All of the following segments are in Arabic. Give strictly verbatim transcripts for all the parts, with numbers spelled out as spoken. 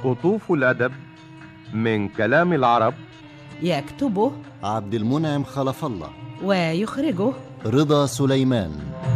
قطوف الأدب من كلام العرب، يكتبه عبد المنعم خلف الله، ويخرجه رضا سليمان.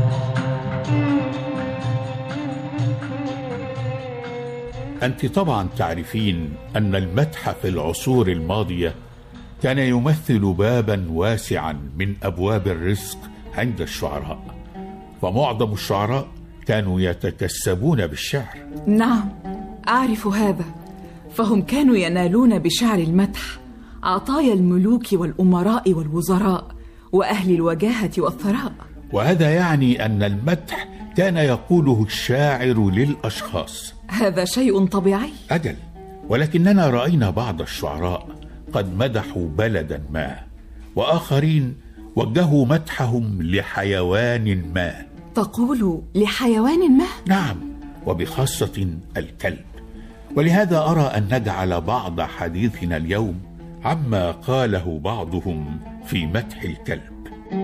أنت طبعا تعرفين أن المدح في العصور الماضية كان يمثل بابا واسعا من أبواب الرزق عند الشعراء، فمعظم الشعراء كانوا يتكسبون بالشعر. نعم أعرف هذا، فهم كانوا ينالون بشعر المدح عطايا الملوك والأمراء والوزراء وأهل الوجاهة والثراء. وهذا يعني أن المدح كان يقوله الشاعر للأشخاص. هذا شيء طبيعي. أجل، ولكننا رأينا بعض الشعراء قد مدحوا بلدا ما، وآخرين وجهوا مدحهم لحيوان ما. تقول لحيوان ما؟ نعم، وبخاصة الكلب. ولهذا أرى أن نجعل بعض حديثنا اليوم عما قاله بعضهم في مدح الكلب.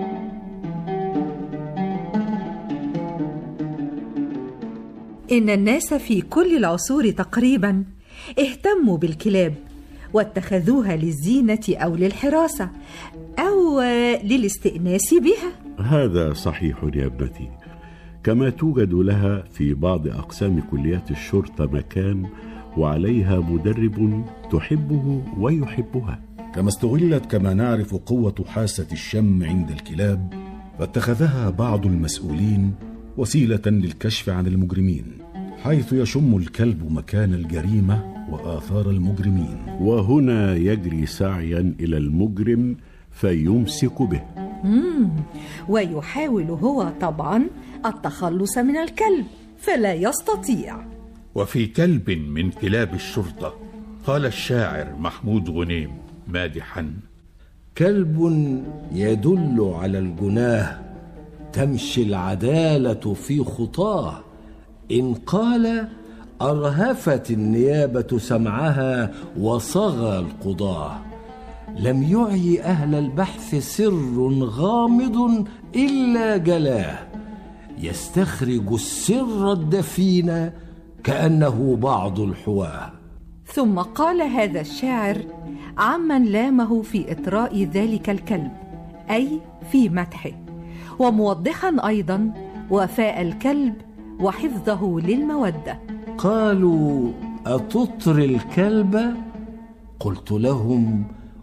إن الناس في كل العصور تقريبا اهتموا بالكلاب واتخذوها للزينة أو للحراسة أو للاستئناس بها. هذا صحيح يا ابنتي، كما توجد لها في بعض أقسام كليات الشرطة مكان وعليها مدرب تحبه ويحبها. كما استغلت كما نعرف قوة حاسة الشم عند الكلاب، فاتخذها بعض المسؤولين وسيلة للكشف عن المجرمين، حيث يشم الكلب مكان الجريمة وآثار المجرمين، وهنا يجري سعيا إلى المجرم فيمسك به. مم. ويحاول هو طبعا التخلص من الكلب فلا يستطيع. وفي كلب من كلاب الشرطة قال الشاعر محمود غنيم مادحا: كلب يدل على الجناه، تمشي العدالة في خطاه، إن قال أرهفت النيابة سمعها وصغى القضاه، لم يعي أهل البحث سر غامض إلا جلاه، يستخرج السر الدفين كأنه بعض الحواه. ثم قال هذا الشاعر عمن لامه في إطراء ذلك الكلب، أي في مدحه، وموضحا أيضا وفاء الكلب وحفظه للمودة. قالوا أتطري الكلب؟ قلت لهم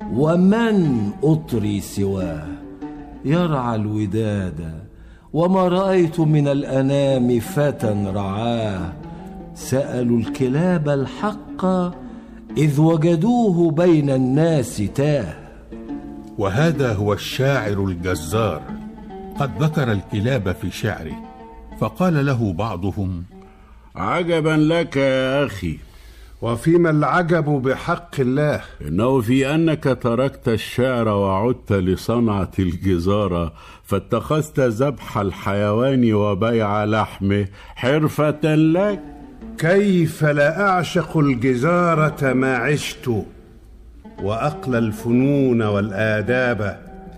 ومن أطري سواه، يرعى الوداد وما رأيت من الأنام فتى رعاه، سألوا الكلاب الحق إذ وجدوه بين الناس تاه. وهذا هو الشاعر الجزار، قد ذكر الكلاب في شعره، فقال له بعضهم: عجبا لك يا أخي. وفيما العجب بحق الله؟ إنه في أنك تركت الشعر وعدت لصنعة الجزارة، فاتخذت ذبح الحيوان وبيع لحمه حرفة لك. كيف لا أعشق الجزارة ما عشت، وأقلى الفنون والآداب،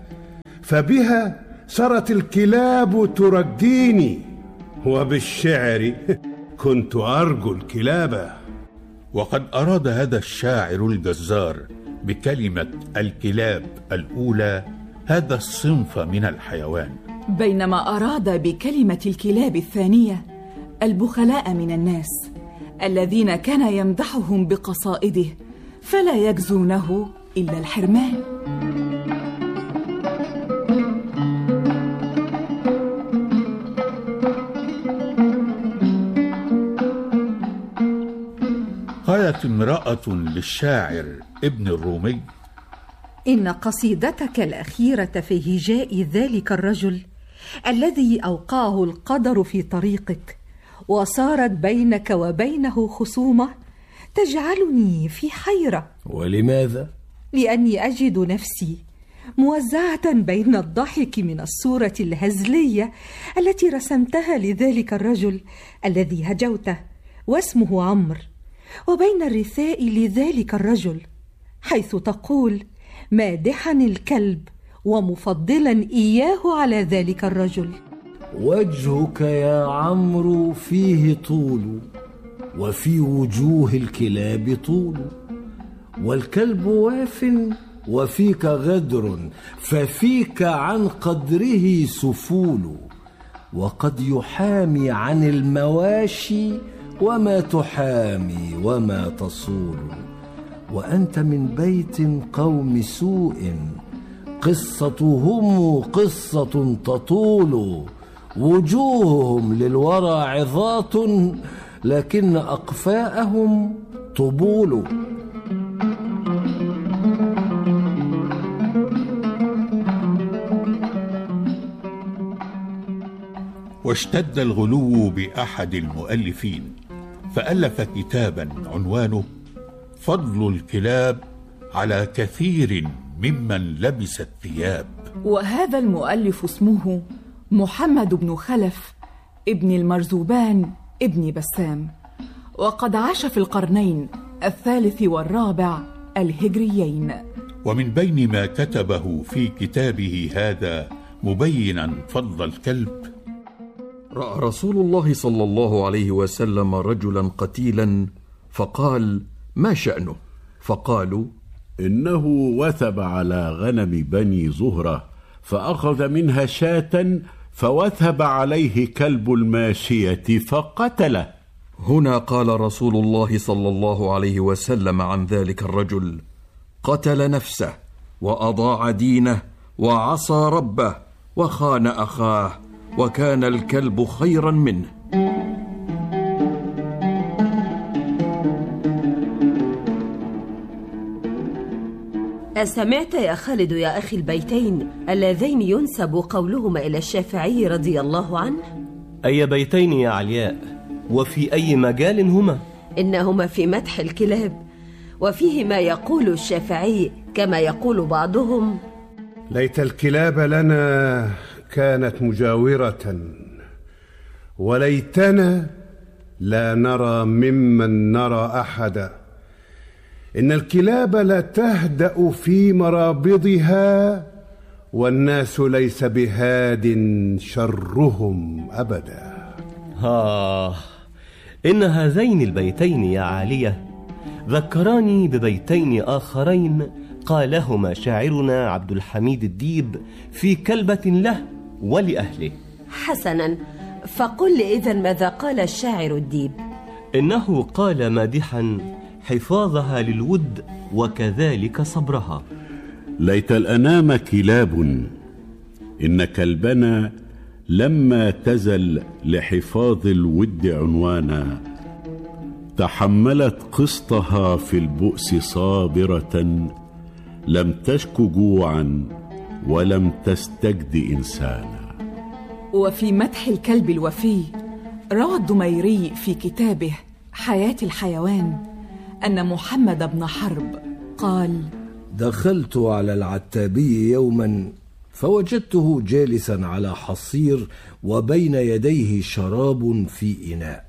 فبها صارت الكلاب ترديني، وبالشعر كنت أرجو الكلاب. وقد أراد هذا الشاعر الجزار بكلمة الكلاب الأولى هذا الصنف من الحيوان، بينما أراد بكلمة الكلاب الثانية البخلاء من الناس الذين كان يمدحهم بقصائده فلا يجزونه إلا الحرمان. قالت امرأة للشاعر ابن الرومي: إن قصيدتك الأخيرة في هجاء ذلك الرجل الذي أوقعه القدر في طريقك وصارت بينك وبينه خصومة تجعلني في حيرة. ولماذا؟ لأني أجد نفسي موزعة بين الضحك من الصورة الهزلية التي رسمتها لذلك الرجل الذي هجوته واسمه عمرو، وبين الرثاء لذلك الرجل حيث تقول مادحا الكلب ومفضلا إياه على ذلك الرجل. وجهك يا عمرو فيه طول، وفي وجوه الكلاب طول، والكلب واف وفيك غدر، ففيك عن قدره سفول، وقد يحامي عن المواشي وما تحامي وما تصول، وأنت من بيت قوم سوء قصتهم قصة تطول، وجوههم للورى عظات لكن أقفاءهم طبول. واشتد الغلو بأحد المؤلفين، فألف كتابا عنوانه فضل الكلاب على كثير ممن لبس الثياب. وهذا المؤلف اسمه محمد بن خلف ابن المرزوبان ابن بسام، وقد عاش في القرنين الثالث والرابع الهجريين. ومن بين ما كتبه في كتابه هذا مبينا فضل الكلب: رأى رسول الله صلى الله عليه وسلم رجلا قتيلا فقال: ما شأنه؟ فقالوا: إنه وثب على غنم بني زهرة فأخذ منها شاة فوثب عليه كلب الماشية فقتله. هنا قال رسول الله صلى الله عليه وسلم عن ذلك الرجل: قتل نفسه وأضاع دينه وعصى ربه وخان أخاه، وكان الكلب خيرا منه. أسمعت يا خالد يا أخي البيتين اللذين ينسب قولهما إلى الشافعي رضي الله عنه؟ أي بيتين يا علياء؟ وفي أي مجال هما؟ إنهما في مدح الكلاب، وفيه ما يقول الشافعي كما يقول بعضهم: ليت الكلاب لنا كانت مجاورة، وليتنا لا نرى ممن نرى أحدا، إن الكلاب لا تهدأ في مرابضها، والناس ليس بهاد شرهم أبدا. ها إن هذين البيتين يا عالية ذكراني ببيتين آخرين قالهما شاعرنا عبد الحميد الديب في كلبة له ولأهله. حسنا، فقل لي إذن ماذا قال الشاعر الديب؟ إنه قال مادحا حفاظها للود وكذلك صبرها: ليت الأنام كلاب، إن كلبنا لما تزل لحفاظ الود عنوانا، تحملت قسطها في البؤس صابرة، لم تشك جوعا ولم تستجد إنسانا. وفي مدح الكلب الوفي روى الدميري في كتابه حياة الحيوان أن محمد بن حرب قال: دخلت على العتابي يوما فوجدته جالسا على حصير وبين يديه شراب في إناء،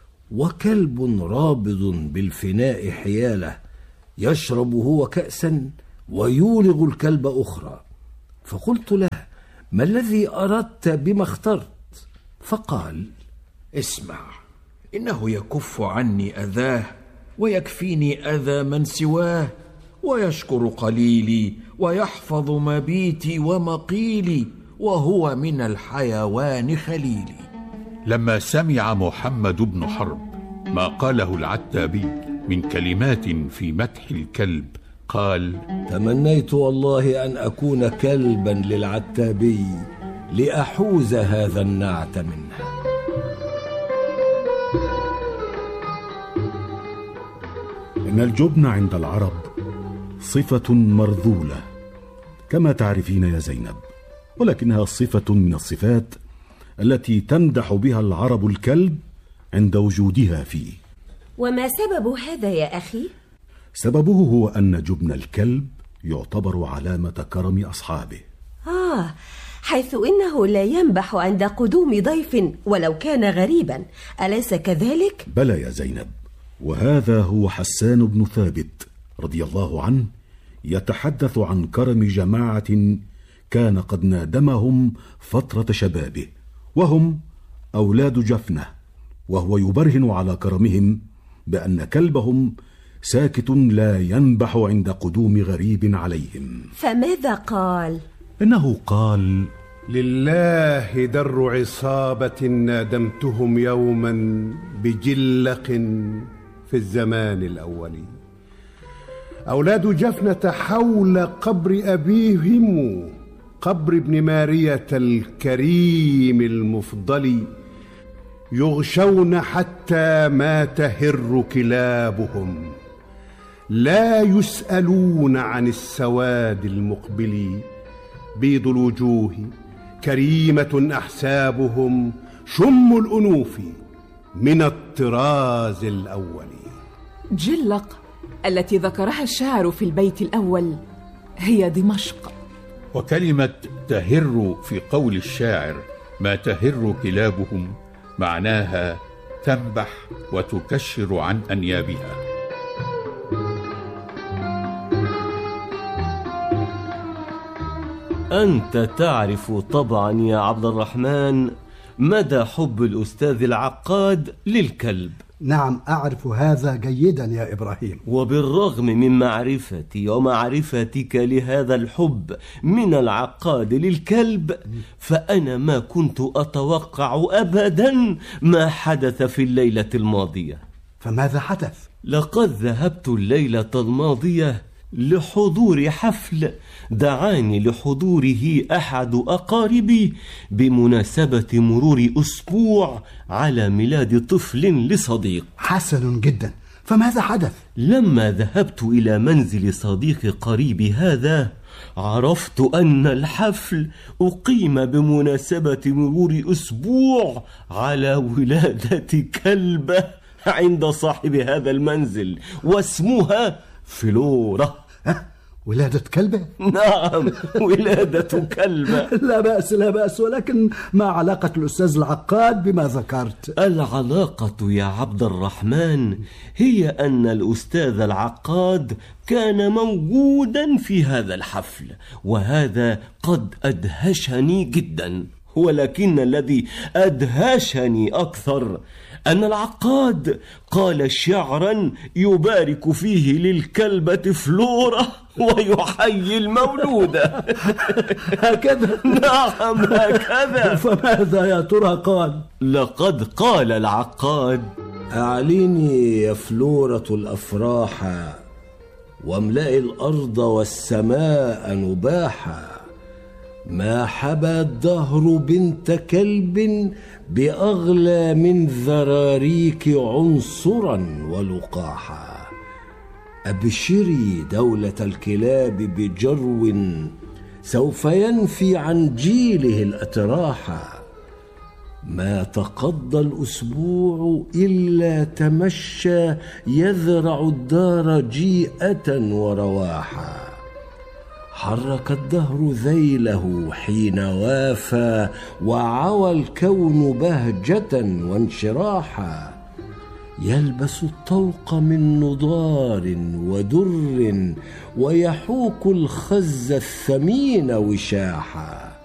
وكلب رابض بالفناء حياله يشرب هو كأسا ويولغ الكلب أخرى. فقلت له: ما الذي أردت بما اخترت؟ فقال: اسمع، إنه يكف عني أذاه ويكفيني أذى من سواه، ويشكر قليلي ويحفظ مبيتي ومقيلي، وهو من الحيوان خليلي. لما سمع محمد بن حرب ما قاله العتابي من كلمات في مدح الكلب قال: تمنيت والله أن أكون كلبا للعتابي لأحوز هذا النعت منه. إن الجبن عند العرب صفة مرذولة كما تعرفين يا زينب، ولكنها صفة من الصفات التي تمدح بها العرب الكلب عند وجودها فيه. وما سبب هذا يا أخي؟ سببه هو أن جبن الكلب يعتبر علامة كرم أصحابه. آه، حيث إنه لا ينبح عند قدوم ضيف ولو كان غريبا، أليس كذلك؟ بلى يا زينب، وهذا هو حسان بن ثابت رضي الله عنه يتحدث عن كرم جماعة كان قد نادمهم فترة شبابه، وهم أولاد جفنة، وهو يبرهن على كرمهم بأن كلبهم ساكت لا ينبح عند قدوم غريب عليهم. فماذا قال؟ إنه قال: لله در عصابة نادمتهم يوما بجلق في الزمان الأول، أولاد جفنة حول قبر أبيهم، قبر ابن مارية الكريم المفضل، يغشون حتى ما تهر كلابهم، لا يسألون عن السواد المقبل، بيض الوجوه كريمة أحسابهم، شم الأنوف من الطراز الأول. جلق التي ذكرها الشاعر في البيت الأول هي دمشق. وكلمة تهر في قول الشاعر ما تهر كلابهم معناها تنبح وتكشر عن أنيابها. أنت تعرف طبعا يا عبد الرحمن مدى حب الأستاذ العقاد للكلب. نعم أعرف هذا جيدا يا إبراهيم. وبالرغم من معرفتي ومعرفتك لهذا الحب من العقاد للكلب، فأنا ما كنت أتوقع أبدا ما حدث في الليلة الماضية. فماذا حدث؟ لقد ذهبت الليلة الماضية لحضور حفل دعاني لحضوره أحد أقاربي بمناسبة مرور أسبوع على ميلاد طفل لصديق. حسن جدا، فماذا حدث؟ لما ذهبت إلى منزل صديق قريبي هذا، عرفت أن الحفل أقيم بمناسبة مرور أسبوع على ولادة كلبة عند صاحب هذا المنزل، واسمها فلورة. ولادة كلبة؟ نعم، ولادة كلبة. لا بأس لا بأس، ولكن ما علاقة الأستاذ العقاد بما ذكرت؟ العلاقة يا عبد الرحمن هي أن الأستاذ العقاد كان موجودا في هذا الحفل، وهذا قد أدهشني جدا. ولكن الذي أدهشني أكثر أن العقاد قال شعرا يبارك فيه للكلبة فلورة ويحيي المولودة. هكذا؟ نعم هكذا. فماذا يا ترى قال؟ لقد قال العقاد: أعليني يا فلورة الأفراح، واملئ الأرض والسماء نباحا، ما حبى الدهر بنت كلب بأغلى من ذراريك عنصرا ولقاحا. أبشري دولة الكلاب بجرو سوف ينفي عن جيله الأتراحا، ما تقضى الأسبوع إلا تمشى يذرع الدار جيئة ورواحا. حرك الدهر ذيله حين وافى، وعوى الكون بهجة وانشراحا. يلبس الطوق من نضار ودر، ويحوك الخز الثمين وشاحا.